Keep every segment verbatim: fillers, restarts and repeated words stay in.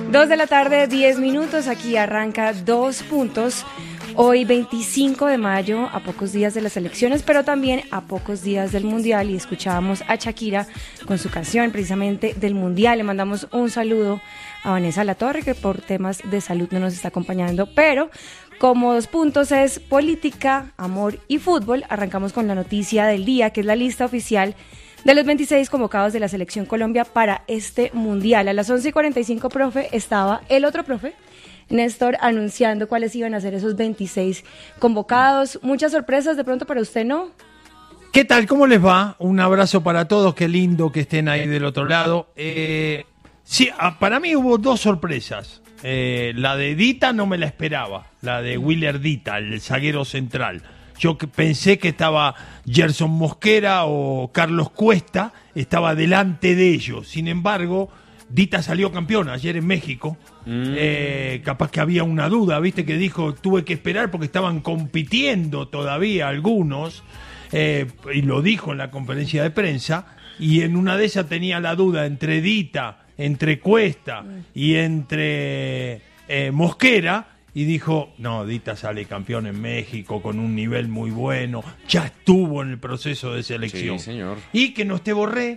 Dos de la tarde, diez minutos, aquí arranca Dos Puntos. Hoy veinticinco de mayo, a pocos días de las elecciones, pero también a pocos días del Mundial, y escuchábamos a Shakira con su canción precisamente del Mundial. Le mandamos un saludo a Vanessa Latorre, que por temas de salud no nos está acompañando, pero como Dos Puntos es política, amor y fútbol, arrancamos con la noticia del día, que es la lista oficial de los veintiséis convocados de la Selección Colombia para este Mundial. A las once y cuarenta y cinco, profe, estaba el otro profe, Néstor, anunciando cuáles iban a ser esos veintiséis convocados. Muchas sorpresas de pronto para usted, ¿no? ¿Qué tal? ¿Cómo les va? Un abrazo para todos, qué lindo que estén ahí del otro lado. Eh, sí, para mí hubo dos sorpresas. Eh, la de Dita no me la esperaba, la de Willer Dita, el zaguero central. Yo que pensé que estaba Gerson Mosquera o Carlos Cuesta, estaba delante de ellos. Sin embargo, Dita salió campeón ayer en México. Mm. Eh, capaz que había una duda, viste que dijo, tuve que esperar porque estaban compitiendo todavía algunos, eh, y lo dijo en la conferencia de prensa, y en una de esas tenía la duda entre Dita, entre Cuesta mm. y entre eh, Mosquera. Y dijo, no, Dita sale campeón en México con un nivel muy bueno, ya estuvo en el proceso de selección. Sí, señor. Y que no esté Borré,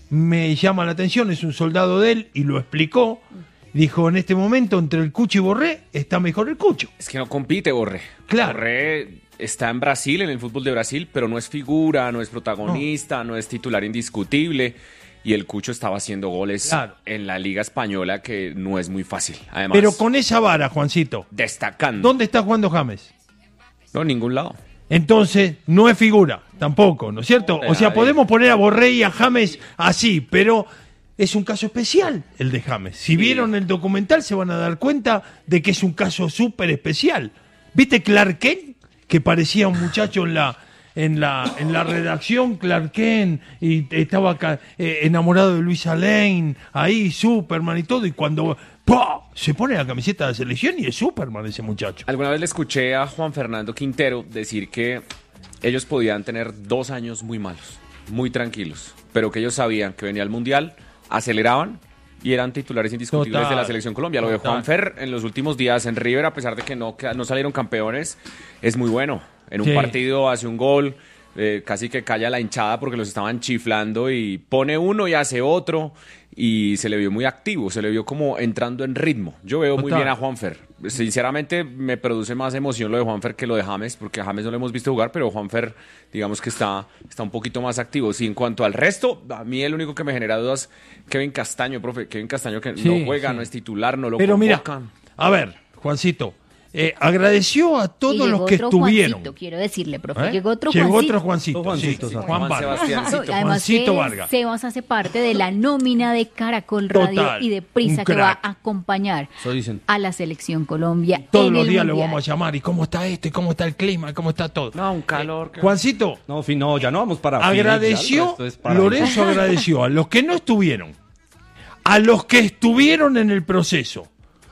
me llama la atención, es un soldado de él y lo explicó. Dijo, en este momento entre el Cucho y Borré está mejor el Cucho. Es que no compite Borré. Claro. Borré está en Brasil, en el fútbol de Brasil, pero no es figura, no es protagonista, no, no es titular indiscutible. Y el Cucho estaba haciendo goles claro. en la Liga Española, que no es muy fácil. Además, pero con esa vara, Juancito. Destacando. ¿Dónde está jugando James? No, en ningún lado. Entonces, no es figura, tampoco, ¿no es cierto? O sea, podemos poner a Borré y a James así, pero es un caso especial el de James. Si sí. vieron el documental se van a dar cuenta de que es un caso súper especial. ¿Viste Clark Kent? Que parecía un muchacho en la... En la, en la redacción, Clark Kent, y estaba eh, enamorado de Luisa Lane, ahí, Superman y todo, y cuando ¡pah! Se pone la camiseta de la selección y es Superman ese muchacho. Alguna vez le escuché a Juan Fernando Quintero decir que ellos podían tener dos años muy malos, muy tranquilos, pero que ellos sabían que venía el Mundial, aceleraban y eran titulares indiscutibles Total. de la Selección Colombia. Lo de Juanfer en los últimos días en River, a pesar de que no, que no salieron campeones, es muy bueno. En un sí. partido hace un gol, eh, casi que calla la hinchada porque los estaban chiflando y pone uno y hace otro y se le vio muy activo, se le vio como entrando en ritmo. Yo veo Total. muy bien a Juanfer. Sinceramente me produce más emoción lo de Juanfer que lo de James, porque a James no lo hemos visto jugar, pero Juanfer digamos que está, está un poquito más activo. Sí, en cuanto al resto, a mí el único que me genera dudas es Kevin Castaño, profe. Kevin Castaño que sí, no juega, sí. no es titular, no lo pero convocan. Mira, a ver, Juancito. Eh, agradeció a todos los que estuvieron. Juancito, quiero decirle, profe. ¿Eh? Llegó otro Llegó Juancito. otro Juancito, Juancito sí, sí, Juan, Juan Vargas. Además Juancito que Vargas. Sebas hace parte de la nómina de Caracol Radio Total, y de Prisa que va a acompañar a la Selección Colombia. Todos en los el días Mundial. lo vamos a llamar. ¿Y cómo está esto? ¿Y cómo está el clima? ¿Y cómo está todo? No, un calor. Eh, Juancito. No, no, ya no vamos para agradeció, ya, para Lorenzo agradeció a los que no estuvieron, a los que estuvieron en el proceso.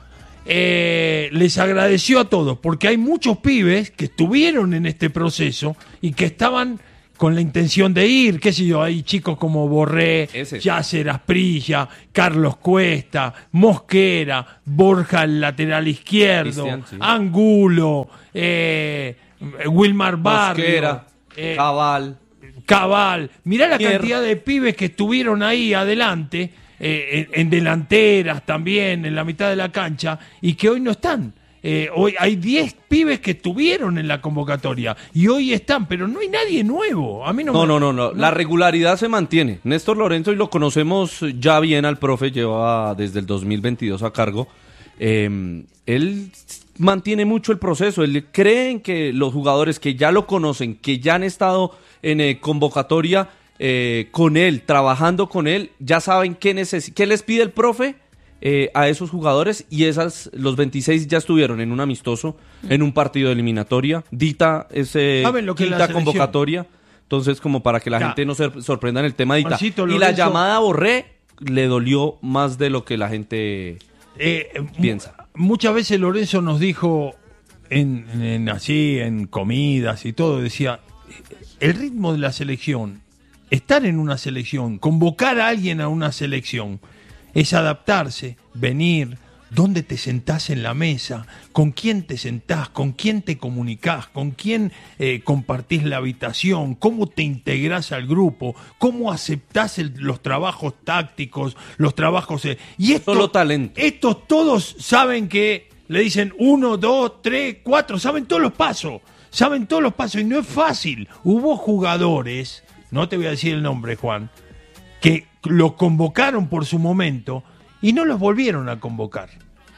Eh, les agradeció a todos, porque hay muchos pibes que estuvieron en este proceso y que estaban con la intención de ir, qué sé yo, hay chicos como Borré, Yasser Asprilla, Carlos Cuesta, Mosquera, Borja el lateral izquierdo, sí. Angulo, eh, Wilmar Barrio, eh, Cabal, Cabal, mirá la Mier. cantidad de pibes que estuvieron ahí adelante. Eh, en, en delanteras también, en la mitad de la cancha, y que hoy no están. Eh, hoy hay diez pibes que estuvieron en la convocatoria y hoy están, pero no hay nadie nuevo. A mí no, no, me... no, no, no, la regularidad se mantiene. Néstor Lorenzo, y lo conocemos ya bien al profe, lleva desde el dos mil veintidós a cargo. Eh, él mantiene mucho el proceso, él cree en que los jugadores que ya lo conocen, que ya han estado en eh, convocatoria, Eh, con él, trabajando con él, ya saben qué, neces- qué les pide el profe eh, a esos jugadores, y esas, los veintiséis ya estuvieron en un amistoso, en un partido de eliminatoria. Dita es eh, quinta convocatoria, entonces como para que la ya. gente no se sorprenda en el tema de Dita. Juancito, y Lorenzo, la llamada a Borré le dolió más de lo que la gente eh, piensa. Muchas veces Lorenzo nos dijo en, en así, en comidas y todo, decía, el ritmo de la selección, estar en una selección, convocar a alguien a una selección, es adaptarse, venir, dónde te sentás en la mesa, con quién te sentás, con quién te comunicás, con quién eh, compartís la habitación, cómo te integrás al grupo, cómo aceptás el, los trabajos tácticos, los trabajos... Eh, y esto, Solo talento. Estos todos saben que le dicen uno, dos, tres, cuatro, saben todos los pasos, saben todos los pasos y no es fácil. Hubo jugadores, no te voy a decir el nombre, Juan, que lo convocaron por su momento y no los volvieron a convocar.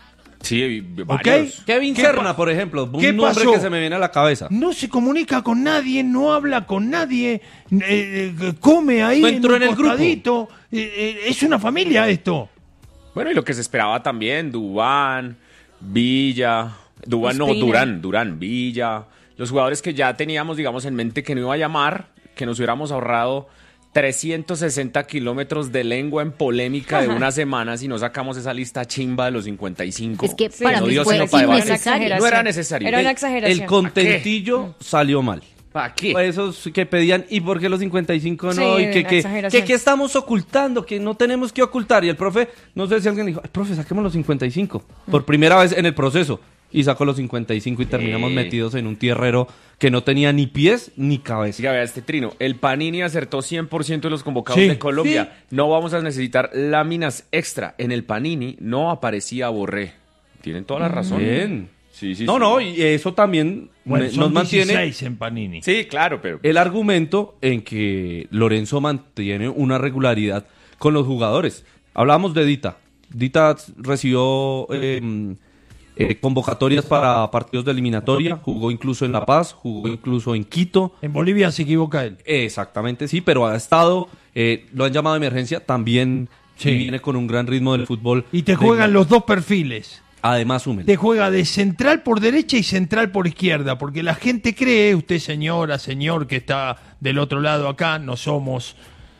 Sí, varios. ¿Okay? Kevin ¿Qué Serna, pa- por ejemplo, un ¿Qué nombre pasó? que se me viene a la cabeza. No se comunica con nadie, no habla con nadie, eh, eh, come ahí No en entró un en el grupo. costadito. Eh, eh, es una familia esto. Bueno, y lo que se esperaba también, Duván, Villa, Duván no, Ospina. Durán, Durán, Villa, los jugadores que ya teníamos, digamos, en mente que no iba a llamar, que nos hubiéramos ahorrado trescientos sesenta kilómetros de lengua en polémica de una semana si no sacamos esa lista chimba de los cincuenta y cinco. Es que Sí, para no mí dio fue sino para debate. innecesario. No era necesario. Era una El- exageración. El contentillo salió mal. ¿Para qué? Esos que pedían, ¿y por qué los cincuenta y cinco no? Sí, y que, una que, exageración. que, que estamos ocultando, que no tenemos que ocultar. Y el profe, no sé si alguien dijo, "Ay, profe, saquemos los cincuenta y cinco. Por primera vez en el proceso. Y sacó los cincuenta y cinco y terminamos Sí. metidos en un tierrero que no tenía ni pies ni cabeza. Siga, vea este trino. El Panini acertó cien por ciento de los convocados Sí, de Colombia. No vamos a necesitar láminas extra. En el Panini no aparecía Borré. Tienen toda la razón. Bien. Sí, sí, No, sí. no, y eso también Bueno, me- son nos mantiene dieciséis en Panini. Sí, claro, pero... el argumento en que Lorenzo mantiene una regularidad con los jugadores. Hablábamos de Dita. Dita recibió eh, eh, convocatorias para partidos de eliminatoria, jugó incluso en La Paz, jugó incluso en Quito. En Bolivia se equivoca él. Exactamente, sí, pero ha estado, eh, lo han llamado de emergencia, también Sí. viene con un gran ritmo del fútbol. Y te De- juegan los dos perfiles. Además, Hummel. Te juega de central por derecha y central por izquierda, porque la gente cree, usted señora, señor que está del otro lado acá, no somos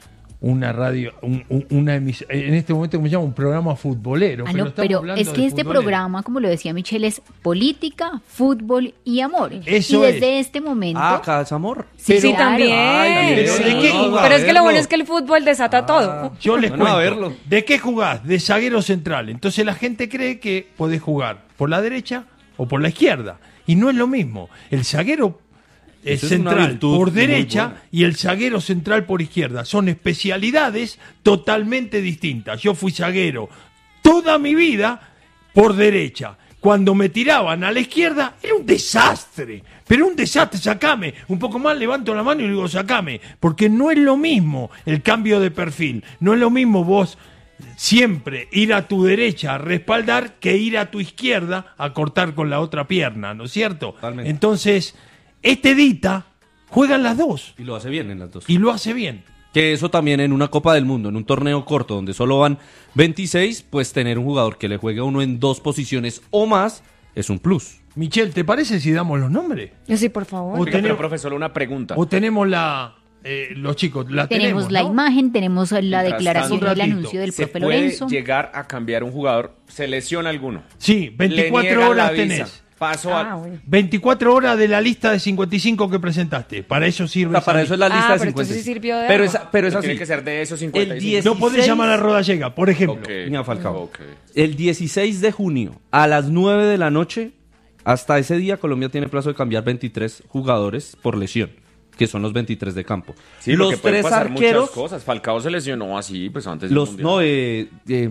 una radio, un- un- una emis- en este momento como se llama un programa futbolero. Ah, no, estamos pero hablando es que de este futbolero. programa, como lo decía Michelle, es política, fútbol y amor. Eso y desde es. este momento... Ah, Casamor. Sí, Pero- sí, también. Ay, pero sí. ¿de qué jugás? Pero es que lo Verlo. bueno es que el fútbol desata todo. Yo les Bueno, a cuento. verlo. ¿De qué jugás? De zaguero central. Entonces la gente cree que podés jugar por la derecha o por la izquierda. Y no es lo mismo. El zaguero es Esa es una central virtud por muy derecha buena. y el zaguero central por izquierda. Son especialidades totalmente distintas. Yo fui zaguero toda mi vida por derecha. Cuando me tiraban a la izquierda era un desastre, pero un desastre, sacame. Un poco más levanto la mano y digo sacame, porque no es lo mismo el cambio de perfil, no es lo mismo vos siempre ir a tu derecha a respaldar que ir a tu izquierda a cortar con la otra pierna, ¿no es cierto? Totalmente. Entonces, este Dita juega en las dos Y lo hace bien en las dos. y lo hace bien. Que eso también en una Copa del Mundo, en un torneo corto donde solo van veintiséis, pues tener un jugador que le juegue a uno en dos posiciones o más es un plus. Michelle, ¿te parece si damos los nombres? Sí, por favor. O Oiga, pero tenemos- profesor, una pregunta. ¿O tenemos la... eh, los chicos, la tenemos, tenemos, la ¿no? imagen, tenemos la Mientras declaración tanto, del un ratito. anuncio del ¿Se profe puede Lorenzo. llegar a cambiar un jugador? ¿Se lesiona alguno? Sí, Le veinticuatro niegan horas la visa. tenés. Paso Ah, a... bueno. veinticuatro horas de la lista de cincuenta y cinco que presentaste. Para eso sirve. O sea, para esa eso es la Ah, lista pero de entonces cincuenta. sí sirvió de pero, algo. esa, pero es así. Tiene que ser de esos cincuenta y cinco. El diez- No podés dieciséis llamar a Rodallega, por ejemplo. Ok. Ni a Falcao. Ok. El dieciséis de junio a las nueve de la noche, hasta ese día Colombia tiene plazo de cambiar veintitrés jugadores por lesión, que son los veintitrés de campo. Sí, los porque pueden tres pasar arqueros, muchas cosas. Falcao se lesionó así, pues antes del los Mundial. no, eh, eh,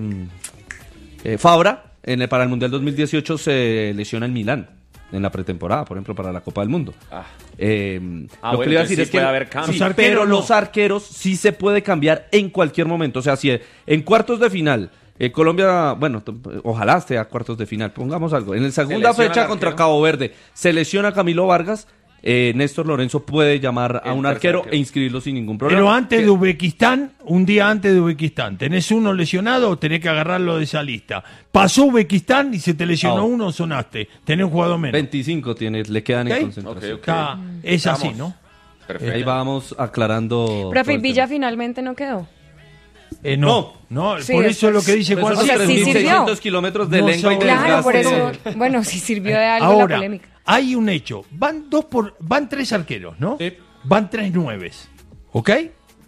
eh, Fabra en el, para el Mundial dos mil dieciocho se lesiona en Milán en la pretemporada, por ejemplo, para la Copa del Mundo. Ah. Eh, Ah, lo bueno, que le iba a entonces decir sí es que puede haber cambios. sí, Los arqueros pero no. los arqueros sí se puede cambiar en cualquier momento. O sea, si en cuartos de final eh, Colombia, bueno, t- ojalá esté a cuartos de final, pongamos algo. En la segunda lesiona fecha el contra arquero. Cabo Verde se lesiona Camilo Vargas, eh, Néstor Lorenzo puede llamar a El un tercer arquero, arquero. e inscribirlo sin ningún problema. Pero antes Que- de Uzbekistán, un día antes de Uzbekistán, tenés uno lesionado, tenés que agarrarlo de esa lista. Pasó Uzbekistán y se te lesionó Ah. uno, sonaste. Tenés un jugador menos. veinticinco tiene, le quedan Ok. en concentración. Ok, ok. Está- es así, Vamos. ¿no? Perfecto. Ahí vamos aclarando. Profe, todo ¿y el Villa tema. finalmente no quedó? Eh, no, no, Sí, por después- eso es lo que dice Pero Juan. esos O sea, sí tres mil sirvió. seiscientos kilómetros de No lengua y de son- Claro, por desgaste. eso, bueno, sí sirvió de algo la Ahora, polémica. hay un hecho. Van dos por, van tres arqueros, ¿no? Sí. Van tres nueves, ¿ok?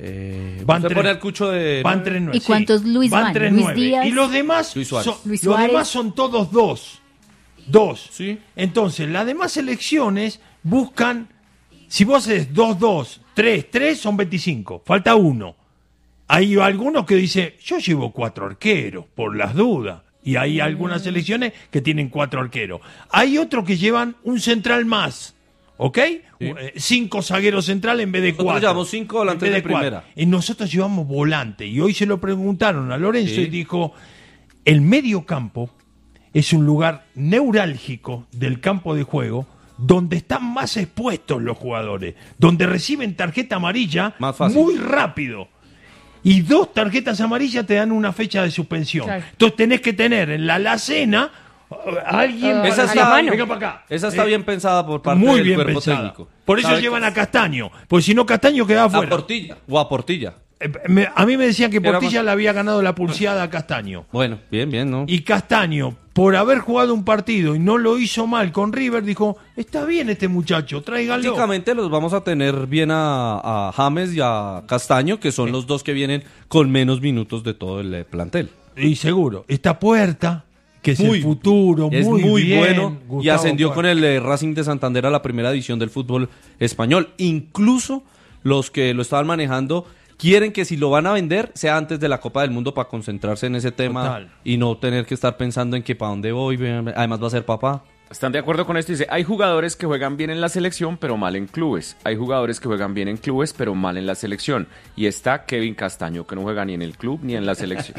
Eh, Van usted tres. pone al Cucho de... Van tres nueve. ¿Y cuántos Luis van? van? tres Luis nueve. Díaz. Y los demás, Luis Suárez. son, Luis los Suárez. demás son todos dos. Dos. Sí. Entonces, las demás selecciones buscan, si vos haces dos dos, tres tres, son veinticinco. Falta uno. Hay algunos que dicen, yo llevo cuatro arqueros, por las dudas. Y hay algunas selecciones que tienen cuatro arqueros. Hay otros que llevan un central más. ¿Ok? Sí. Eh, Cinco zagueros centrales en vez de Nosotros cuatro. llevamos cinco volantes En vez de cuatro. primera. Y nosotros llevamos volante. Y hoy se lo preguntaron a Lorenzo Sí. y dijo, el medio campo es un lugar neurálgico del campo de juego donde están más expuestos los jugadores, donde reciben tarjeta amarilla Más fácil. muy rápido. Y dos tarjetas amarillas te dan una fecha de suspensión. Claro. Entonces tenés que tener en la alacena a alguien Uh, Esa para- está- venga para acá. Esa está Eh, bien pensada por parte muy del bien cuerpo pensada. técnico. Por eso ¿Sabe llevan qué? a Castaño, porque si no Castaño quedaba A fuera. Portilla. O a Portilla. Eh, me- a mí me decían que Era Portilla más- le había ganado la pulseada a Castaño. Bueno, bien, bien, ¿no? Y Castaño, por haber jugado un partido y no lo hizo mal con River, dijo, está bien este muchacho, tráigalo. Prácticamente los vamos a tener bien a, a James y a Castaño, que son los dos que vienen con menos minutos de todo el eh, plantel. Y seguro, esta Puerta, que es Muy- el futuro, Es muy, muy, bien, bueno y Gustavo ascendió Puerta. con el eh, Racing de Santander a la primera división del fútbol español. Incluso los que lo estaban manejando quieren que si lo van a vender sea antes de la Copa del Mundo para concentrarse en ese tema Total. y no tener que estar pensando en que para dónde voy, además va a ser papá. ¿Están de acuerdo con esto? Dice, hay jugadores que juegan bien en la selección, pero mal en clubes. Hay jugadores que juegan bien en clubes, pero mal en la selección. Y está Kevin Castaño, que no juega ni en el club ni en la selección.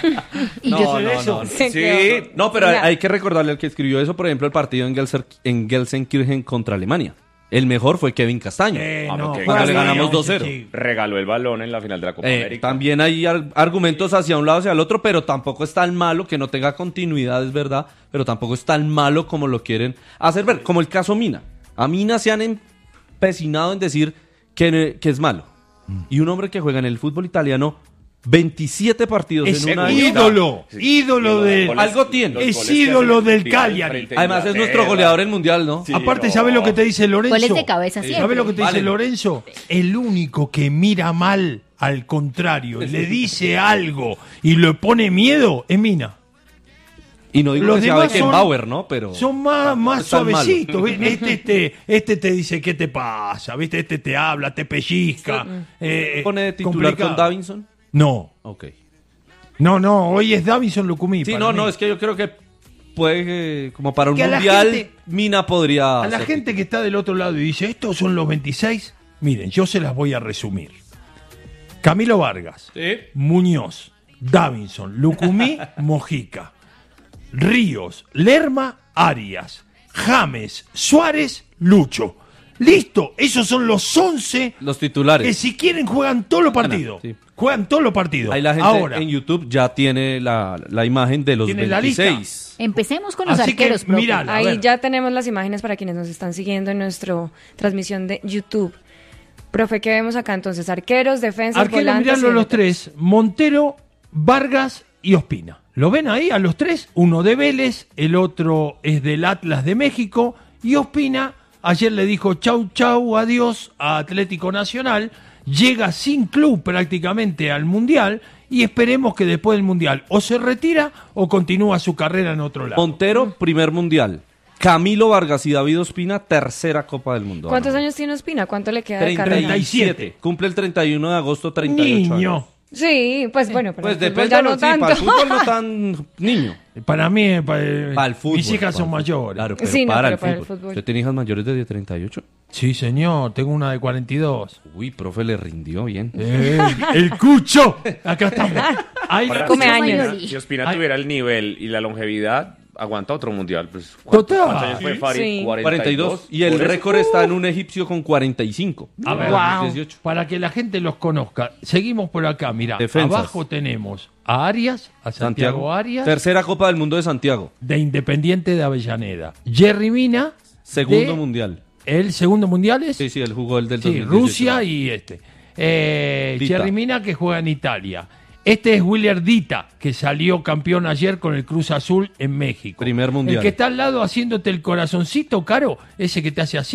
Y No, yo no, eso? no, no. Se Sí, quedó. no, pero Mira. hay que recordarle al que escribió eso, por ejemplo, el partido en, Gelser, en Gelsenkirchen contra Alemania. El mejor fue Kevin Castaño. Eh, Ah, no, porque juega le bien, ganamos ese dos cero. chico. Regaló el balón en la final de la Copa Eh, América. también hay ar- argumentos hacia un lado hacia el otro, pero tampoco es tan malo que no tenga continuidad, es verdad, pero tampoco es tan malo como lo quieren hacer ver, como el caso Mina. A Mina se han empecinado en decir que, que es malo. Y un hombre que juega en el fútbol italiano veintisiete partidos Es en una segundo. vida. ídolo, Sí. ídolo Los de... goles- algo tiene. los Es goles que ídolo hace del Vidal Cagliari. frente a Además es nuestro Inglaterra. goleador en mundial, ¿no? Sí. Aparte, no. ¿sabe lo que te dice Lorenzo? Goles de cabeza siempre. ¿Sabe lo que te dice Vale. Lorenzo? El único que mira mal al contrario y le dice algo y le pone miedo es Mina. Y no digo Los que sea demás Beckenbauer, ¿no? Pero Son más, más es tan malo. suavecitos. ¿ves? Este, este, este te dice qué te pasa, ¿viste? Este te habla, te pellizca. eh, ¿Pone de titular complicado. con Davinson? No, Ok. no, no, hoy es Davinson Lucumí. Sí, para no, mí. no, es que yo creo que puede, eh, como para un Que a la mundial, gente- Mina podría... A la ser gente que está del otro lado y dice, estos son los veintiséis, miren, yo se las voy a resumir. Camilo Vargas, Sí. Muñoz, Davinson, Lucumí, Mojica, Ríos, Lerma, Arias, James, Suárez, Lucho. Listo, esos son los once Los titulares. que si quieren juegan todos los partidos. Sí. Juegan todos los partidos. Ahí la gente Ahora, en YouTube ya tiene la, la imagen de los ¿Tiene la lista? veintiséis. Empecemos con los Así que, arqueros, profe. mírala. A Ahí ver. ya tenemos las imágenes para quienes nos están siguiendo en nuestra transmisión de YouTube. Profe, ¿qué vemos acá entonces? Arqueros, defensas, arquero, volantes. mirarlo y los delanteros. tres, Montero, Vargas y Ospina. ¿Lo ven ahí a los tres? Uno de Vélez, el otro es del Atlas de México y Ospina ayer le dijo chau chau, adiós a Atlético Nacional, llega sin club prácticamente al Mundial y esperemos que después del Mundial o se retira o continúa su carrera en otro lado. Montero, primer mundial. Camilo Vargas y David Ospina, tercera Copa del Mundo. ¿Cuántos Ah, no. años tiene Ospina? ¿Cuánto le queda de treinta carrera? treinta y siete. siete. Cumple el treinta y uno de agosto, treinta y ocho Niño. años. Sí, pues bueno, pero Pues el fútbol depende, ya de no los- sí, para el tanto. fútbol no tan niño. Para mí, eh, para, Para el fútbol. mis hijas para son el fútbol. mayores. Claro, pero Sí, no, para, pero el, para el fútbol. fútbol. ¿Usted tiene hijas mayores de treinta y ocho? Sí, señor, tengo una de cuarenta y dos. Uy, profe, le rindió bien. Eh, el cucho. Acá estamos. Ahí Ahora, la- Come si años. Ospina- Si Ospina Ay. tuviera el nivel y la longevidad, aguanta otro mundial. Pues, Total. ¿Cuántos años fue Farid? Sí. cuarenta y dos. Y el Por eso- récord está en un egipcio con cuarenta y cinco. A ver, Wow. dieciocho. para que la gente los conozca, seguimos por acá. Mira, Defensas. abajo tenemos a Arias, a Santiago, Arias, Tercera Copa del Mundo de Santiago. de Independiente de Avellaneda. Jerry Mina, Segundo de- mundial. el segundo mundial es Sí, sí, él jugó el del sí, dos mil dieciocho. Rusia y este. Eh, Dita. Jerry Mina que juega en Italia. Este es Willer Dita, que salió campeón ayer con el Cruz Azul en México. Primer mundial. El que está al lado haciéndote el corazoncito, Caro, ese que te hace así,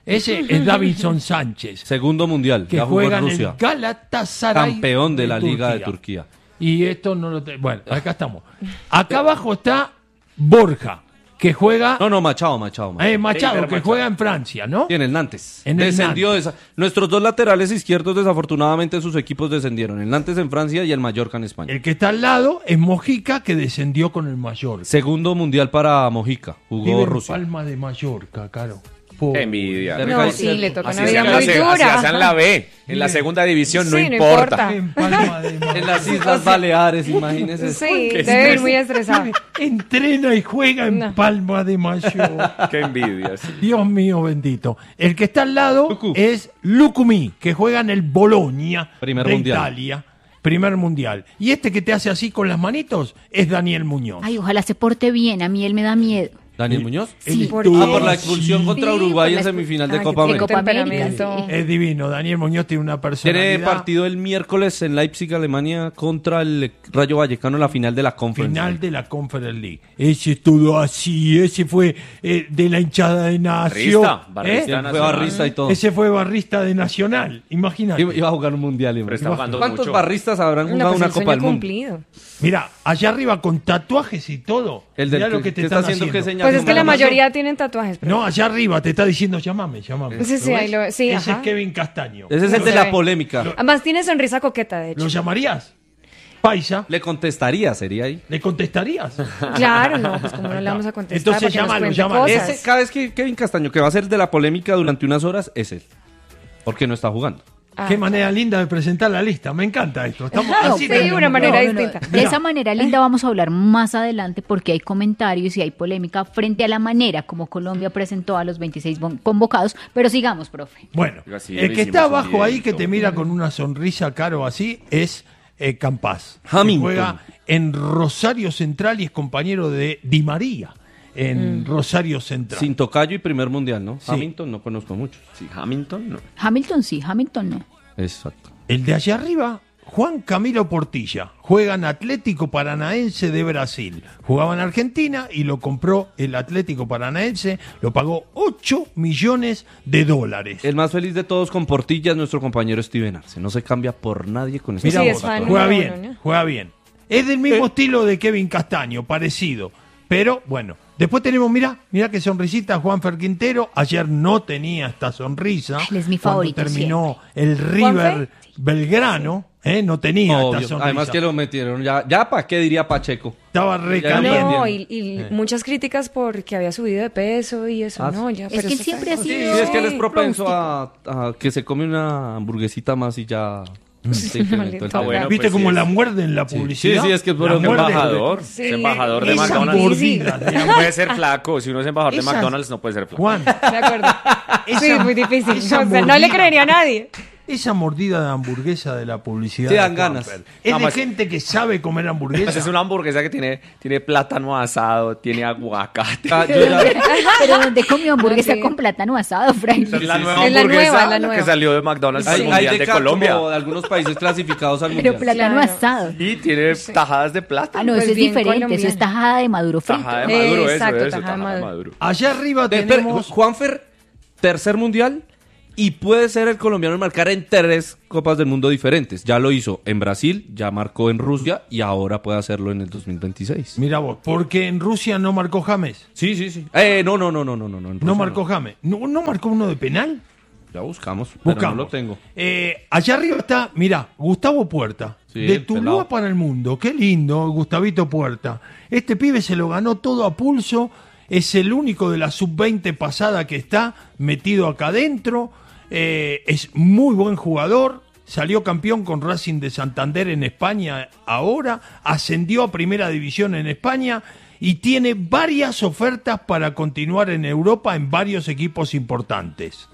Ese es Davinson Sánchez. Segundo mundial, que ya jugó juega en en Rusia. el Galatasaray. Campeón de la Turquía. Liga de Turquía. Y esto no lo... Te... Bueno, acá estamos. Acá abajo está Borja, que juega... No, no, Machado, Machado. Machado. Eh, Machado, Eiber que Machado. juega en Francia, ¿no? Y en el Nantes. En el Descendió Nantes. de esa- Nuestros dos laterales izquierdos, desafortunadamente, sus equipos descendieron. El Nantes en Francia y el Mallorca en España. El que está al lado es Mojica, que descendió con el Mallorca. Segundo mundial para Mojica. Jugó Vive en Rusia. Palma de Mallorca, caro. Qué envidia. Cerca No, y sí, cerca. le toca Así una se vida muy hace, así dura. hacen la B. En la segunda división no Sí, no importa. importa. En Palma de En Mallorca. las Islas Baleares, imagínese. Sí, Qué debe ir estrés. muy estresado. Entrena y juega en No. Palma de Mallorca. Qué envidia. Sí. Dios mío bendito. El que está al lado Lucu. es Lucumí, que juega en el Bologna Primer de mundial. Italia. Primer mundial. Y este que te hace así con las manitos es Daniel Muñoz. Ay, ojalá se porte bien, a mí él me da miedo. ¿Daniel Muñoz? Sí, ¿por tú- qué? Ah, por la expulsión contra Sí, Uruguay por la en expu- semifinal de Ay, Copa qué América. Copa América, temperamento. sí. Es divino. Daniel Muñoz tiene una personalidad. Tiene partido el miércoles en Leipzig, Alemania, contra el Rayo Vallecano en la final de la Conference Final League. de la Conference League. Ese estuvo así. Ese fue eh, de la hinchada de Nación. Barrista, barrista ¿Eh? Fue nacional. barrista y todo. Ese fue barrista de Nacional. Imagínate. Iba iba a jugar un mundial. Pero está imagínate. jugando ¿Cuántos mucho. barristas habrán No, jugado pues una el Copa sueño del Mundo? cumplido. Mira, allá arriba con tatuajes y todo. El del Mirá lo que- que te ¿qué está están haciendo? ¿Qué haciendo. señal? Pues es que la Llamando. mayoría tienen tatuajes. pero- No, allá arriba te está diciendo llámame, llámame. Sí, sí, ¿Lo ahí ves? lo- sí, Ese ajá. es Kevin Castaño. Ese es No el de se la ve. polémica. Además tiene sonrisa coqueta, de hecho. ¿Lo llamarías? Paisa. Le contestaría, sería ahí. ¿Le contestarías? Claro, no, pues como no le vamos a contestar. Entonces para que nos llámalo, cuente llámalo. cosas. Ese, cada vez que Kevin Castaño, que va a ser de la polémica durante unas horas, es él. Porque no está jugando. Ah, Qué manera linda de presentar la lista. Me encanta esto. Estamos No, así sí, tenemos una que- manera No, no, no. distinta. De esa manera linda vamos a hablar más adelante porque hay comentarios y hay polémica frente a la manera como Colombia presentó a los veintiséis bon- convocados. Pero sigamos, profe. Bueno, Digo, así el lo que está hicimos un abajo ahí, que videíto. te mira con una sonrisa caro así, es eh, Campás. que Hamilton. juega en Rosario Central y es compañero de Di María en Rosario Central. Sin tocayo y primer mundial, ¿no? Sí. Hamilton no conozco mucho. Sí, Hamilton, no. Hamilton sí, Hamilton no. Exacto. El de allá arriba, Juan Camilo Portilla, juega en Atlético Paranaense de Brasil. Jugaba en Argentina y lo compró el Atlético Paranaense, lo pagó ocho millones de dólares. El más feliz de todos con Portilla es nuestro compañero Steven Arce. No se cambia por nadie con este Mira Sí, vos, es fan juega número bien, uno, ¿no? juega bien. Es del mismo estilo de Kevin Castaño, parecido. Pero bueno, después tenemos, mira, mira qué sonrisita Juanfer Quintero. Ayer no tenía esta sonrisa. Él es mi Cuando favorito terminó el River ¿Juanfer? Belgrano, ¿eh? No tenía Obvio. esta sonrisa. Además que lo metieron. Ya, ya ¿para qué diría Pacheco? Estaba Ya recaliente. No, entiendo. y, y muchas críticas porque había subido de peso y eso, Ah, no, ya. Es pero que eso siempre está- ha Sí, sido- es que él es Sí, propenso a, a que se come una hamburguesita más y ya. se incrementó el Ah, tema. bueno, ¿Viste pues cómo sí la es. muerde en la Sí. publicidad? Sí, sí, es que es por La un muerde. Embajador. Sí. Es embajador de Esa McDonald's. mordida, No digamos. puede ser flaco. Si uno es embajador de Esas- McDonald's, no puede ser flaco. Juan, De acuerdo. esa- Sí, muy difícil. esa O sea, no le mordida- creería a nadie. Esa mordida de hamburguesa de la publicidad. Sí, de dan Juanfer. ganas. Es Nada de más- gente que sabe comer hamburguesa. Pues es una hamburguesa que tiene, tiene plátano asado, tiene aguacate. Ah, yo ya- Pero ¿dónde comió hamburguesa Sí. con plátano asado, Frank? Esa es la sí, nueva sí. Es la hamburguesa nueva, la que nueva. salió de McDonald's hay, al hay Mundial de, de ca- Colombia. como de algunos países clasificados al Pero mundial. plátano Claro. asado. Y tiene tajadas de Ah, plátano. no, Pues eso es bien diferente. Eso colombiano. es tajada de maduro frito. Tajada de maduro, Exacto, eso, eso, tajada de tajada de maduro. maduro. Allá arriba De- espera, tenemos... Juanfer, tercer mundial y puede ser el colombiano en marcar en tres Copas del Mundo diferentes. Ya lo hizo en Brasil, ya marcó en Rusia y ahora puede hacerlo en el dos mil veintiséis. Mira vos, porque en Rusia no marcó James. Sí, sí, sí. Eh, no, no, no, no, no, no. en No Rusia marcó James. ¿No, no marcó uno de penal? Ya buscamos, pero Buscamos. no lo tengo. Eh, allá arriba está, mira, Gustavo Puerta. Sí, de el Tuluá pelado. para el mundo. Qué lindo, Gustavito Puerta. Este pibe se lo ganó todo a pulso. Es el único de la sub veinte pasada que está metido acá adentro. Eh, es muy buen jugador. Salió campeón con Racing de Santander en España ahora. Ascendió a primera división en España. Y tiene varias ofertas para continuar en Europa en varios equipos importantes.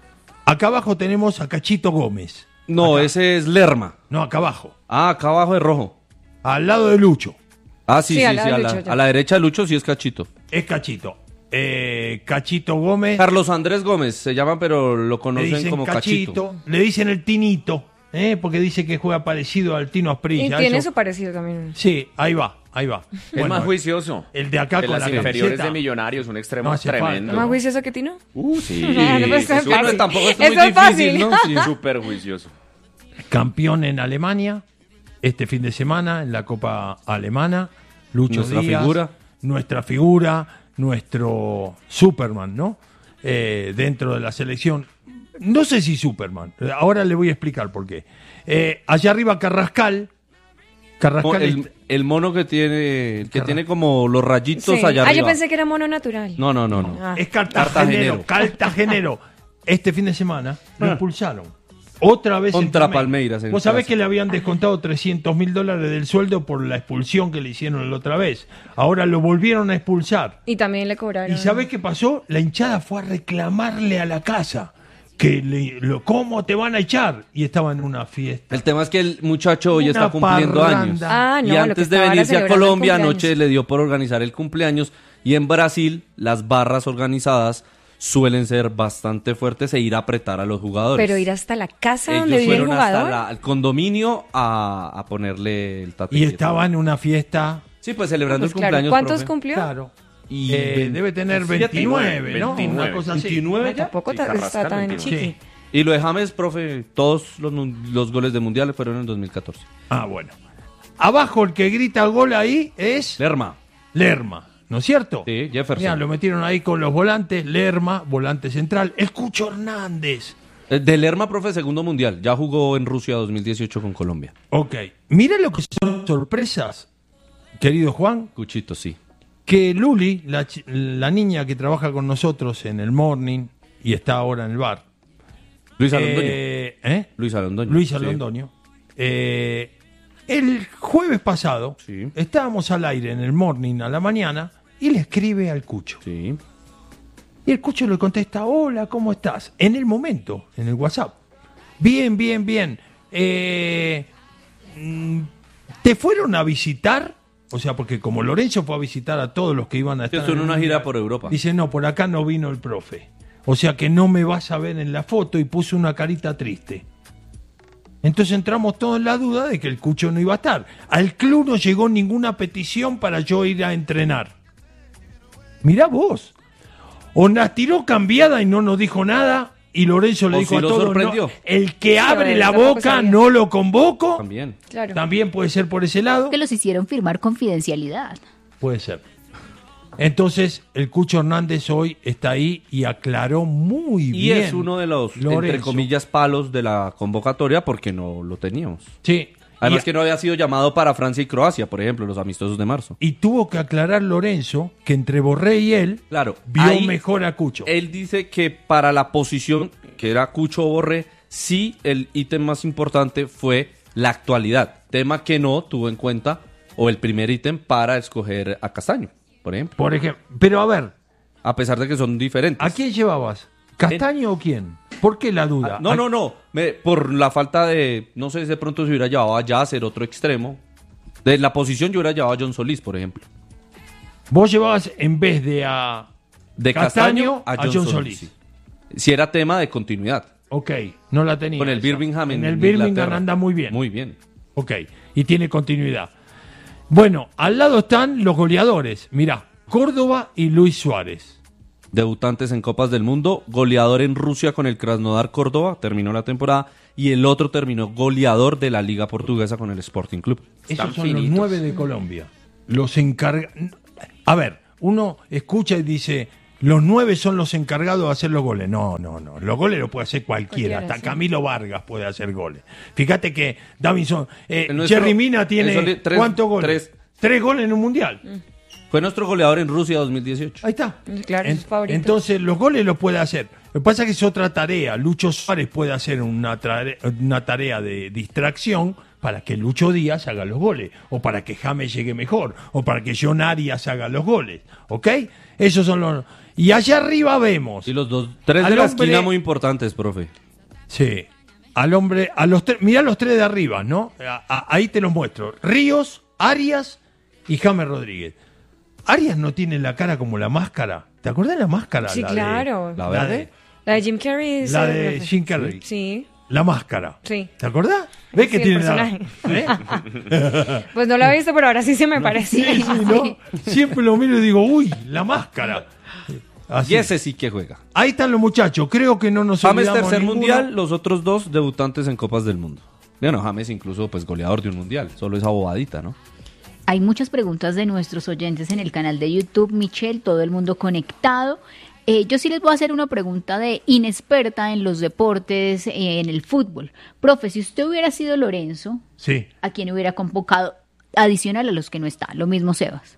Acá abajo tenemos a Cachito Gómez. No, ese es Lerma. No, acá abajo. Ah, acá abajo de rojo. Al lado de Lucho. Ah, sí, Sí, sí, al sí. lado A de la, Lucho, ya. a la derecha de Lucho sí es Cachito. Es Cachito. Eh, Cachito Gómez. Carlos Andrés Gómez se llama, pero lo Le conocen dicen como Cachito, Cachito. Le dicen el Tinito. ¿eh? Porque dice que juega parecido al Tino Y Asprilla. tiene eso- su parecido también. Sí, ahí va, ahí va. Es Bueno, más juicioso. el de acá de con las la inferiores camiseta. de Millonarios, un extremo No hace tremendo. ¿Más juicioso que Tino? Uh, sí. Ah, no, pues, es es fácil. tampoco es Eso muy es difícil, fácil. ¿no? Sí. súper juicioso. Campeón en Alemania, este fin de semana en la Copa Alemana. Lucho Nuestra Díaz, figura. nuestra figura, nuestro Superman, ¿no? Eh, dentro de la selección. No sé si Superman, ahora le voy a explicar por qué. Eh, allá arriba Carrascal. Carrascal El, est- el mono que tiene, el que Carra- tiene como los rayitos Sí. allá Ah, arriba. yo pensé que era mono natural. No, no, no, no. Ah. es cartagenero, Cartagenero. cartagenero. Este fin de semana lo expulsaron. Otra vez en Contra Palmeiras, en Vos sabés clásico. que le habían descontado trescientos mil dólares del sueldo por la expulsión que le hicieron la otra vez. Ahora lo volvieron a expulsar. Y también le cobraron. ¿Y sabés qué pasó? La hinchada fue a reclamarle a la casa que le- lo, ¿cómo te van a echar? Y estaba en una fiesta. El tema es que el muchacho hoy Una está cumpliendo parranda. años. Ah, no, y lo que antes de estaba era venirse a celebrando el Colombia, cumpleaños. anoche le dio por organizar el cumpleaños. Y en Brasil, las barras organizadas suelen ser bastante fuertes e ir a apretar a los jugadores. Pero ir hasta la casa Ellos donde vive el fueron hasta jugador. la- al condominio a, a ponerle el tapete. Y estaba en una fiesta. Sí, pues celebrando Pues el claro, cumpleaños. ¿cuántos profe. cumplió? Claro. Y Eh, veinte- debe tener veintisiete, veintinueve, ¿no? veintinueve. Una cosa así. veintinueve Ah, ya. tampoco Sí, ta- está Carrascal, tan veintinueve. chiqui. Sí. Y lo de James, profe, todos los, mun- los goles de mundiales fueron en dos mil catorce. Ah, bueno. Abajo el que grita gol ahí es Lerma. Lerma, ¿no es cierto? Sí, Jefferson. Mirá, lo metieron ahí con los volantes. Lerma, volante central. El Cucho Hernández. Eh, De Lerma, profe, segundo mundial. Ya jugó en Rusia dos mil dieciocho con Colombia. Ok. Mira lo que son sorpresas, querido Juan. Cuchito, sí. Que Luli, la, chi- la niña que trabaja con nosotros en el morning y está ahora en el bar. Luis Alondoño. Eh, ¿eh? Luis Alondoño. Luis Sí. Alondoño. Eh, el jueves pasado Sí. estábamos al aire en el morning a la mañana y le escribe al Cucho. Sí. Y el Cucho le contesta, hola, ¿cómo estás? En el momento, en el WhatsApp. Bien, bien, bien. Eh, mm, ¿Te fueron a visitar? O sea, porque como Lorenzo fue a visitar a todos los que iban a Sí, estar... estuvo en el una gira Mundial, por Europa. Dice, no, por acá no vino el profe. O sea que no me vas a ver en la foto y puso una carita triste. Entonces entramos todos en la duda de que el Cucho no iba a estar. Al club no llegó ninguna petición para yo ir a entrenar. Mirá vos. O la tiró cambiada y no nos dijo nada. Y Lorenzo le O dijo si a lo todos, sorprendió. no, el que Sí, abre él la tampoco boca sabía. no lo convoco. También. Claro. También puede ser por ese lado. Que los hicieron firmar confidencialidad. Puede ser. Entonces, el Cucho Hernández hoy está ahí y aclaró muy Y bien. es uno de los, entre Lorenzo. comillas, palos de la convocatoria porque no lo teníamos. Sí. Además y, que no había sido llamado para Francia y Croacia, por ejemplo, los amistosos de marzo. y tuvo que aclarar Lorenzo que entre Borré y él Claro, vio ahí mejor a Cucho. Él dice que para la posición, que era Cucho o Borré, sí el ítem más importante fue la actualidad. Tema que no tuvo en cuenta, o el primer ítem, para escoger a Castaño, por ejemplo. Por ejemplo. Pero a ver, A pesar de que son diferentes. ¿a quién llevabas? ¿Castaño o quién? ¿Por qué la duda? Ah, no, no, no. Me- por la falta de. No sé si de pronto se hubiera llevado a Yasser, otro extremo. De la posición yo hubiera llevado a John Solís, por ejemplo. Vos llevabas en vez de a De Castaño, Castaño, a John Solís. sí. Si era tema de continuidad. Ok, no la tenía. Con el esa. Birmingham en En el Birmingham Inglaterra. anda muy bien. Muy bien. Ok, y tiene continuidad. Bueno, al lado están los goleadores. Mirá, Córdoba y Luis Suárez. Debutantes en Copas del Mundo, goleador en Rusia con el Krasnodar Córdoba, terminó la temporada, y el otro terminó goleador de la Liga Portuguesa con el Sporting Club. Están Esos son los finitos. nueve de Colombia. Los encarga... A ver, uno escucha y dice, los nueve son los encargados de hacer los goles. No, no, no. Los goles los puede hacer cualquiera. Cualquiera, Hasta sí. Camilo Vargas puede hacer goles. Fíjate que Davinson... Eh, El nuestro- Jerry Mina el tiene... Soli- tres- ¿Cuántos goles? tres. Tres goles en un mundial. Fue nuestro goleador en Rusia dos mil dieciocho. Ahí está. Claro, es su favorito. Entonces, los goles los puede hacer. Lo que pasa es que es otra tarea. Lucho Suárez puede hacer una, tare- una tarea de distracción para que Lucho Díaz haga los goles, o para que James llegue mejor, o para que John Arias haga los goles. ¿Ok? Esos son los... Y allá arriba vemos... Y los dos, tres Al de la hombre- esquina muy importantes, profe. Sí. Al hombre, a los tres, mirá los tres de arriba, ¿no? A- a- ahí te los muestro. Ríos, Arias y James Rodríguez. Arias no tiene la cara como la máscara. ¿Te acuerdas de la máscara? Sí, La de- claro. ¿La la verde? de- La de Jim Carrey. La sí, de Jim Carrey. Sí. La Máscara. Sí. ¿Te acordás? ¿Ves que Sí, el tiene la... personaje. ¿Eh? Pues no lo he visto, pero ahora sí se me parece. Sí, sí, ¿no? Siempre lo miro y digo, uy, La Máscara. Así. Y ese sí que juega. Ahí están los muchachos, creo que no nos James olvidamos tercer ninguno. mundial, los otros dos debutantes en Copas del Mundo. Bueno, James incluso pues goleador de un mundial, solo esa bobadita, ¿no? Hay muchas preguntas de nuestros oyentes en el canal de YouTube, Michelle, todo el mundo conectado. Eh, yo sí les voy a hacer una pregunta de inexperta en los deportes, eh, en el fútbol. Profe, si usted hubiera sido Lorenzo, Sí. ¿a quién hubiera convocado adicional a los que no está? Lo mismo Sebas.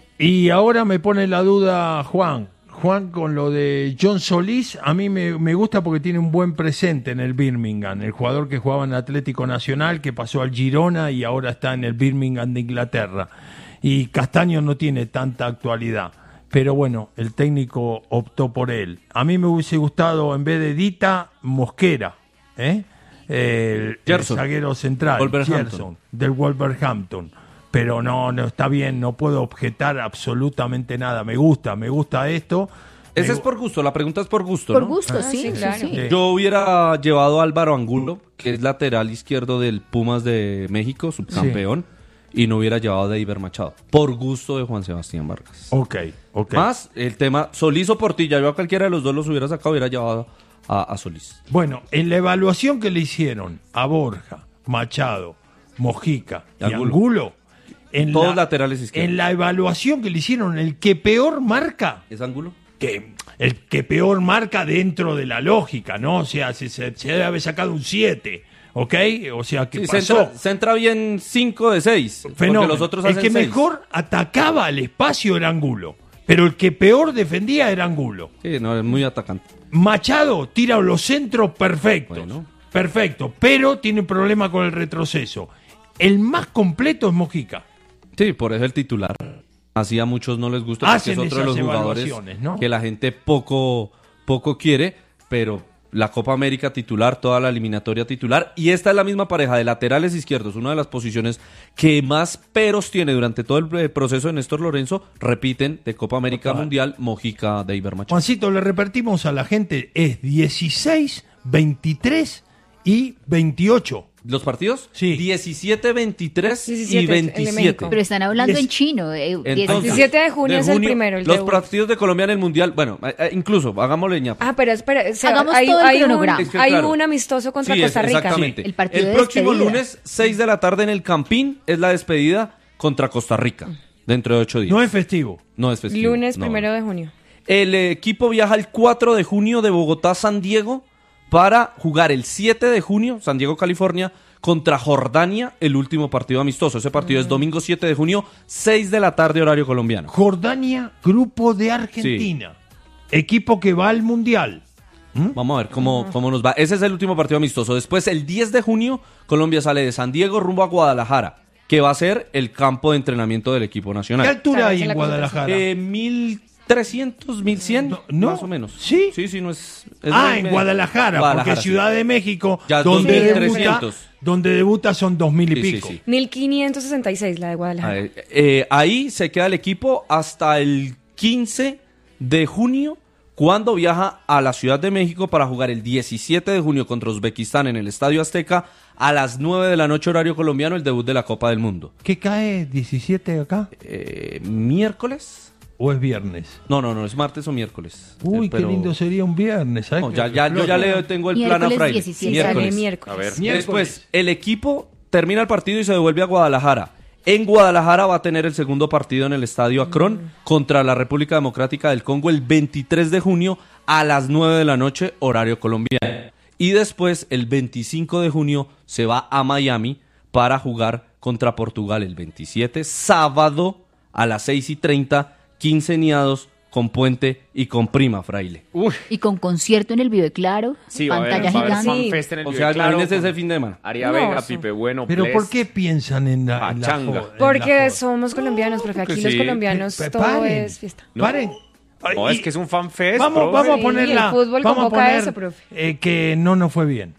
Y ahora me pone la duda Juan. Juan, con lo de John Solís, a mí me, me gusta porque tiene un buen presente en el Birmingham. El jugador que jugaba en Atlético Nacional, que pasó al Girona y ahora está en el Birmingham de Inglaterra. Y Castaño no tiene tanta actualidad. Pero bueno, el técnico optó por él. A mí me hubiese gustado, en vez de Dita, Mosquera, ¿eh? El, el zaguero central, Wolverhampton. Gerson, del Wolverhampton. Pero no, no está bien, no puedo objetar absolutamente nada. Me gusta, me gusta esto. Ese Me es por gusto, la pregunta es por gusto, Por ¿no? gusto, Ah, sí, sí, sí, claro. sí. Sí. Yo hubiera llevado a Álvaro Angulo, que es lateral izquierdo del Pumas de México, subcampeón, y no hubiera llevado a Deiber Machado, por gusto de Juan Sebastián Vargas. Ok, ok. Más el tema Solís o Portilla, yo a cualquiera de los dos los hubiera sacado, hubiera llevado a, a Solís. Bueno, en la evaluación que le hicieron a Borja, Machado, Mojica y Angulo. Angulo, en Todos la, laterales izquierdos. en la evaluación que le hicieron, el que peor marca, ¿Es Angulo? que el que peor marca dentro de la lógica, ¿no? O sea, se, se, se debe haber sacado un siete, ¿ok? O sea, que Sí, se pasó. entra, se entra bien cinco de seis, Fenómeno. porque los otros El hacen que seis. mejor atacaba al espacio era Angulo, pero el que peor defendía era Angulo. Sí, no, es muy atacante. Machado tira los centros perfectos, Bueno. perfecto, pero tiene problema con el retroceso. El más completo es Mojica. Sí, por eso el titular. Así a muchos no les gusta porque Hacen es otro de los esas jugadores evaluaciones, ¿no? que la gente poco, poco quiere, pero la Copa América titular, toda la eliminatoria titular, y esta es la misma pareja de laterales izquierdos, una de las posiciones que más peros tiene durante todo el eh, proceso de Néstor Lorenzo, repiten de Copa América Total. Mundial, Mojica, Deiber Machado. Juancito, le repetimos a la gente, es dieciséis, veintitrés y veintiocho. ¿Los partidos? Sí. diecisiete, veintitrés diecisiete, y el de veintisiete. México. Pero están hablando Diez- en chino. eh, Entonces, diecisiete de junio es el primero, el los debut. partidos de Colombia en el Mundial, bueno, eh, eh, incluso, hagámosle ñapa. Ah, pero espera, o sea, Hagamos hay, todo el hay un, cronograma. Es que, hay claro. un amistoso contra Sí, es- Costa Rica. exactamente. El partido de próximo despedida. lunes, seis de la tarde en el Campín, es la despedida contra Costa Rica, dentro de ocho días. No es festivo. No es festivo. Lunes no. primero de junio. El equipo viaja el cuatro de junio de Bogotá a San Diego para jugar el siete de junio, San Diego, California, contra Jordania, el último partido amistoso. Ese partido es domingo siete de junio, seis de la tarde, horario colombiano. Jordania, grupo de Argentina. Equipo que va al Mundial. Vamos a ver cómo, cómo nos va. Ese es el último partido amistoso. Después, el diez de junio, Colombia sale de San Diego rumbo a Guadalajara, que va a ser el campo de entrenamiento del equipo ¿Qué nacional. altura Claro, hay esa es en la Guadalajara? Eh, mil trescientos, mil cien, No, no. más o menos. ¿Sí? Sí, sí, no es... es Ah, muy- en Guadalajara, Guadalajara, porque sí. Ciudad de México, Ya es donde, dos mil debuta, trescientos. donde debuta son dos mil y Sí, sí, pico. sí. mil quinientos sesenta y seis, la de Guadalajara. Ah, eh, eh, ahí se queda el equipo hasta el quince de junio, cuando viaja a la Ciudad de México para jugar el diecisiete de junio contra Uzbekistán en el Estadio Azteca a las nueve de la noche horario colombiano, el debut de la Copa del Mundo. ¿Qué cae diecisiete acá? Eh, ¿Miércoles? ¿O es viernes? No, no, no, es martes o miércoles. Uy, Eh, qué pero- lindo sería un viernes. ¿sabes No, qué? ya, ya, yo ya le tengo el plan a Miércoles Fraile. diecisiete. Sale Miércoles. miércoles. A ver. Miércoles. Después, el equipo termina el partido y se devuelve a Guadalajara. En Guadalajara va a tener el segundo partido en el Estadio Akron contra la República Democrática del Congo el veintitrés de junio a las nueve de la noche, horario colombiano. Y después, el veinticinco de junio, se va a Miami para jugar contra Portugal el veintisiete, sábado a las seis y treinta, quinceañados con Puente y con Prima Fraile. Uy, Y con concierto en el Vive Claro, sí, va a haber, pantalla va a haber gigante. fanfest en el O Vive sea, Claro, imagínese con ese fin de semana. Aria No, Vega, sí. Pipe Bueno, Pero Bless. ¿por qué piensan en la, en la Pachanga. joda? En la Porque joda? somos colombianos, profe. Aquí que los sí. colombianos Pe- todo paren. es fiesta. No. Paren. No, Ay, es que es un fanfest, Vamos, profe. vamos a Sí, ponerla. el fútbol vamos a convoca poner eso, profe. eh, que no nos fue bien.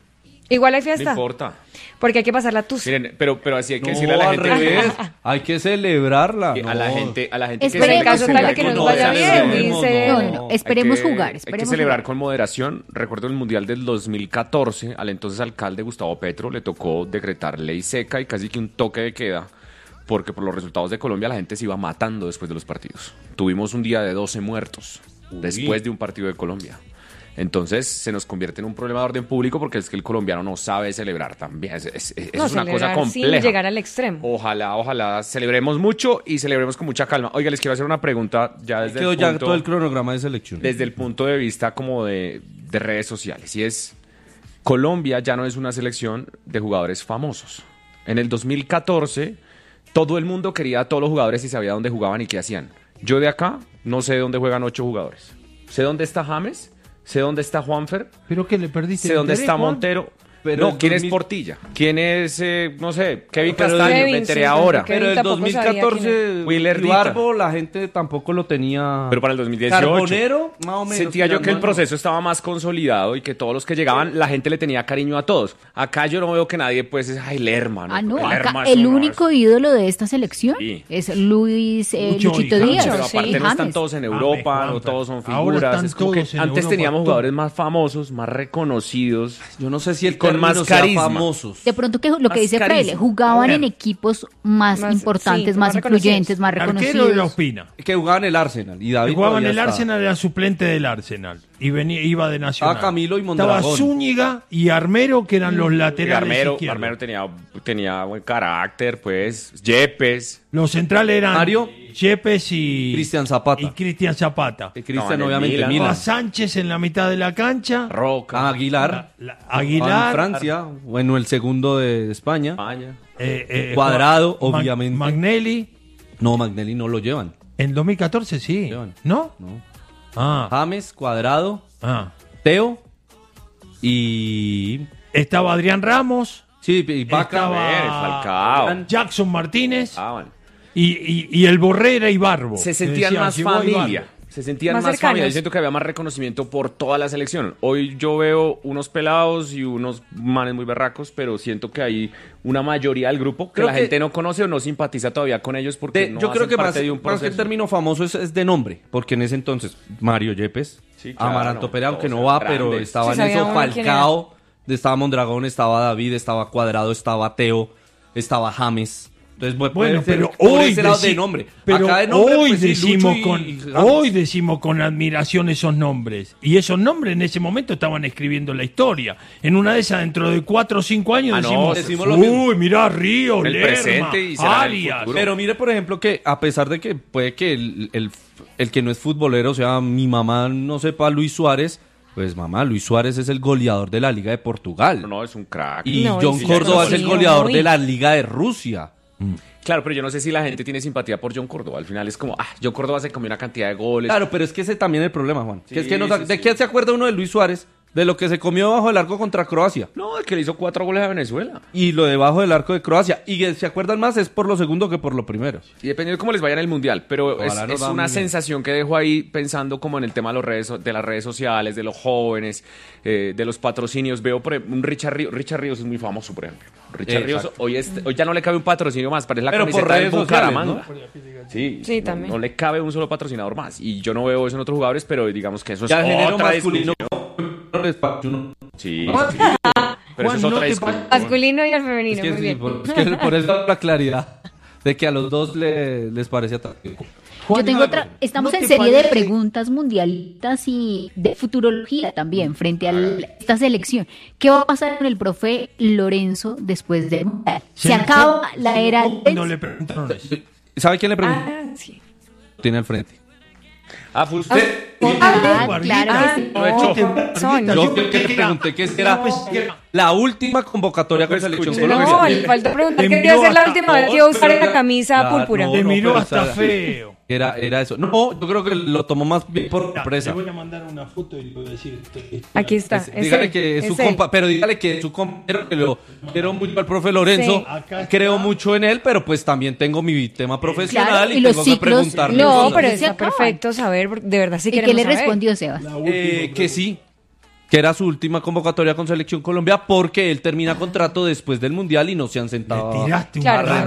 Igual hay No fiesta. importa. Porque hay que pasar la tusa. Miren, pero, pero así hay que No, decirle a la al gente. revés. Hay que celebrarla. que no. a la gente, a la gente Esperemos que en caso celebra tal de que con nos vaya moderación. bien, Esperemos, dice- No, no, no. Esperemos Hay que- jugar, Hay que esperemos celebrar jugar. con moderación. Recuerdo el Mundial del dos mil catorce, al entonces alcalde Gustavo Petro le tocó decretar ley seca y casi que un toque de queda, porque por los resultados de Colombia la gente se iba matando después de los partidos. Tuvimos un día de doce muertos después de un partido de Colombia. Entonces se nos convierte en un problema de orden público porque es que el colombiano no sabe celebrar también. Es, es- es- No, es una cosa celebrar compleja. sin llegar al extremo. Ojalá, ojalá celebremos mucho y celebremos con mucha calma. Oiga, les quiero hacer una pregunta ya desde Quedó el ya punto, todo el cronograma de selección. desde el punto de vista como de, de redes sociales. Y es, Colombia ya no es una selección de jugadores famosos. En el dos mil catorce, todo el mundo quería a todos los jugadores y sabía dónde jugaban y qué hacían. Yo de acá no sé dónde juegan ocho jugadores. Sé dónde está James, sé dónde está Juanfer, ¿Pero qué le perdiste? sé el dónde interés, está Juan? Montero. Pero no, el ¿quién dos es mil Portilla? ¿Quién es, eh, no sé, Kevin Pero Castaño? Kevin, Me enteré sí, ahora. Kevin Pero el tampoco sabía quién dos mil catorce, Willardita. Ibarbo, la gente tampoco lo tenía. Pero para el dos mil dieciocho. Carbonero, más o menos. Sentía yo que el tirando- proceso estaba más consolidado y que todos los que llegaban, la gente le tenía cariño a todos. Acá yo no veo que nadie, pues, es, ay, Lerma, ¿no? Ah, no, Lerma acá es el uno, único es- ídolo de esta selección Sí. es Luis eh, Lucho Luchito y James. Díaz. Pero Sí, aparte no están James. todos en James, Europa, no Juanfer. todos son Ahora figuras. están Es como que todos en antes Europa, teníamos todos. jugadores más famosos, más reconocidos. Yo no sé si el con término más sea carisma. famosos. De pronto que lo que Más dice carisma. Fraile, jugaban A en ver. equipos más, Más- importantes, sí, más más influyentes, más El arquero era reconocidos. Ospina. Que jugaban el Arsenal. Y David Que jugaba en todavía el está. Arsenal, era suplente del Arsenal. Y venía, iba de Nacional. Ah, Camilo y Mondragón. Estaba Zúñiga y Armero, que eran los Y laterales Armero, izquierdos. Armero tenía, tenía buen carácter, pues. Yepes. Los centrales eran Mario. Yepes y Cristian Zapata. Y Cristian Zapata. Eh, Cristian, No, en el obviamente, Milan. Milan. Estaba Sánchez en la mitad de la cancha. Roca. Ah, Aguilar. La- En Aguilar. Francia. Bueno, el segundo de España. España. eh, eh, Cuadrado, Mag- obviamente. Magnelli. No, Magnelli no lo llevan. En dos mil catorce sí. Llevan. ¿No? No. Ah, James, Cuadrado, ah. Teo y... Estaba Adrián Ramos. Sí, y Vaca. Estaba A ver, Falcao. Jackson Martínez. Ah, bueno. Y, y, y el Borrera y Barbo. Se que sentían decían, más "Llegó familia. Ibarbo". Se sentían Más más, cercanos. familia. Yo siento que había más reconocimiento por toda la selección. Hoy yo veo unos pelados y unos manes muy berracos, pero siento que hay una mayoría del grupo que Creo la que- gente no conoce o no simpatiza todavía con ellos porque De- no yo creo hacen que más, parte de un más que el proceso. término famoso es, es de nombre, porque en ese entonces Mario Yepes, Sí, claro, Amaranto Pérez, aunque todos no va, eran pero grandes. estaba Sí, en sabía eso uno quién Falcao, estaba Mondragón, estaba David, estaba Cuadrado, estaba Teo, estaba James. Entonces, puede Bueno, ser pero por hoy, ese lado deci- de nombre. pero Acá de nombre, hoy pues, sí, decimos Lucho y- con y James. hoy decimos con admiración esos nombres, y esos nombres en ese momento estaban escribiendo la historia. En una de esas, dentro de cuatro o cinco años, Ah, no, decimos, decimos lo mismo. uy, mirá, Río, El Lerma, presente y será el Arias. futuro. Pero mire, por ejemplo, que a pesar de que puede que el, el- el que no es futbolero, o sea, mi mamá no sepa Luis Suárez, pues mamá, Luis Suárez es el goleador de la Liga de Portugal. No, no, es un crack. Y No, John y sí, Córdoba es el sí, goleador muy. de la Liga de Rusia. Claro, pero yo no sé si la gente tiene simpatía por John Córdoba. Al final es como, ah, John Córdoba se comió una cantidad de goles. Claro, pero es que ese también es el problema, Juan. Que es que no- Sí, sí, ¿De sí. qué se acuerda uno de Luis Suárez? De lo que se comió bajo el arco contra Croacia. No, el que le hizo cuatro goles a Venezuela. Y lo debajo del arco de Croacia. Y que se acuerdan más es por lo segundo que por lo primero. Y dependiendo de cómo les vaya en el mundial, pero Ojalá es, nos es va una muy bien. sensación que dejo ahí pensando como en el tema de, los redes, so- de las redes sociales, de los jóvenes, eh, de los patrocinios. Veo por ejemplo, un Richard Ríos. Richard Ríos es muy famoso, por ejemplo. Richard Ríos Exacto. hoy, es- hoy ya no le cabe un patrocinio más, parece la Pero por camiseta del redes sociales, Bucaramanga. Sí, Sí, no, también. no le cabe un solo patrocinador más. Y yo no veo eso en otros jugadores, pero digamos que eso es Ya el género otra masculino. discusión. Sí, Juan, sí. Pero eso es ¿no otra te discusión. Masculino y el Es femenino, que muy sí, bien. por, es que por eso la claridad de que a los dos le- les parece atractivo. Juan, Yo tengo ¿no- otra, estamos no en te serie de parece- preguntas mundialistas y de futurología también frente a la- esta selección. ¿Qué va a pasar con el profe Lorenzo después del mundial? Se le- acaba la se- era No le preguntaron eso. ¿Sabe quién le preguntó? Ah, sí. Tiene al frente. Ah, fue Ah, usted. Ah, Barbita. claro que sí. Lo he hecho. No, son. Yo Yo que pensé te que era- pregunté que si era yo pensé que era- la última convocatoria con Lo Selección escuché. Colombia. No, le falta preguntar Te qué miró debe ser la hasta- última vez que iba a usar la camisa Claro, púrpura. no, Te miró pero hasta esa- feo. Era, era eso. No, yo creo que lo tomó más bien por Ya, sorpresa. Te voy a mandar una foto y le voy a decir. esto- esto- Aquí está. Es- es dígale él, que es su es él. compa, pero dígale que es su compañero que lo quiero mucho al profe Lorenzo, Sí. Acá está. creo mucho en él, pero pues también tengo mi tema profesional Claro, y, y los tengo que ciclos- preguntarle. No, Sí, pero se está acaban. perfecto saber, porque de verdad sí ¿Y queremos qué le saber. respondió Sebas? La última Eh, que sí, que era su última convocatoria con Selección Colombia, porque él termina contrato después del Mundial y no se han sentado. Le tiraste un Claro, arranque